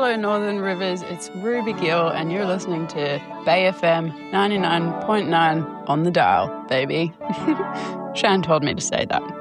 Hello, Northern Rivers. It's Ruby Gill, and you're listening to Bay FM 99.9 on the dial, baby. Shan told me to say that.